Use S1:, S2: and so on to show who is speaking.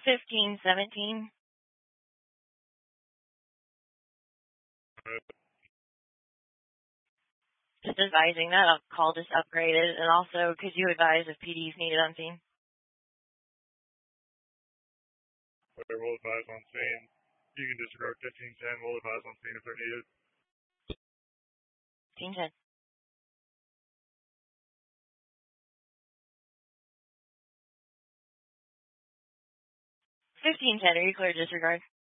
S1: 1517. Just advising that a call just upgraded, and also could you advise if PD is needed on scene?
S2: We'll advise on scene. You can disregard 1510. We'll advise on scene if they're needed.
S1: 1510. 1510, are you clear to disregard?